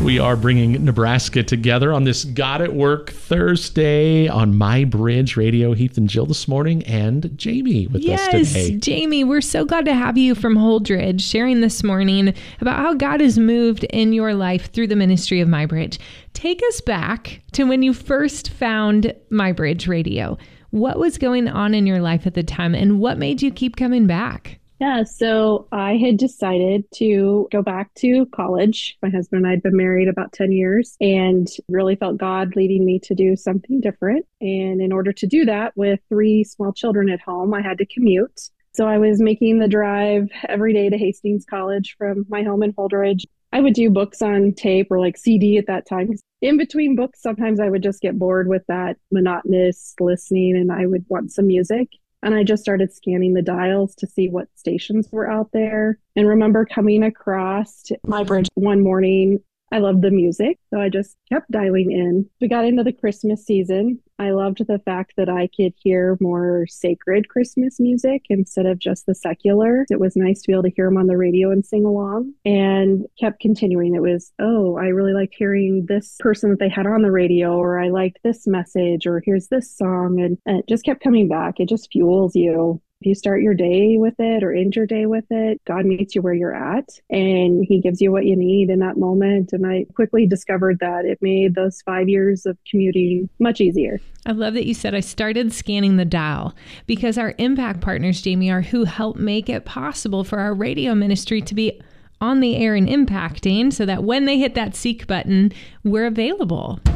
We are bringing Nebraska together on this God at Work Thursday on My Bridge Radio. Heath and Jill this morning, and Jamie with us today. Yes, Jamie, we're so glad to have you from Holdridge sharing this morning about how God has moved in your life through the ministry of My Bridge. Take us back to when you first found My Bridge Radio. What was going on in your life at the time, and what made you keep coming back? Yeah, so I had decided to go back to college. My husband and I had been married about 10 years and really felt God leading me to do something different. And in order to do that with 3 small children at home, I had to commute. So I was making the drive every day to Hastings College from my home in Holdridge. I would do books on tape or like CD at that time. In between books, sometimes I would just get bored with that monotonous listening and I would want some music. And I just started scanning the dials to see what stations were out there. And remember coming across My Bridge one morning. I loved the music, so I just kept dialing in. We got into the Christmas season. I loved the fact that I could hear more sacred Christmas music instead of just the secular. It was nice to be able to hear them on the radio and sing along, and kept continuing. It was, oh, I really liked hearing this person that they had on the radio, or I liked this message, or here's this song. And it just kept coming back. It just fuels you. If you start your day with it or end your day with it, God meets you where you're at and he gives you what you need in that moment. And I quickly discovered that it made those 5 years of commuting much easier. I love that you said I started scanning the dial, because our impact partners, Jamie, are who help make it possible for our radio ministry to be on the air and impacting, so that when they hit that seek button, we're available.